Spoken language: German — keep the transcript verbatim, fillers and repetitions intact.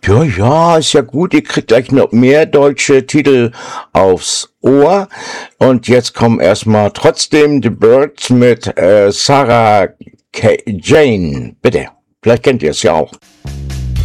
Ja, ja, ist ja gut. Ihr kriegt gleich noch mehr deutsche Titel aufs Ohr. Und jetzt kommen erstmal trotzdem The Byrds mit äh, Sarah K- Jane. Bitte. Vielleicht kennt ihr es ja auch.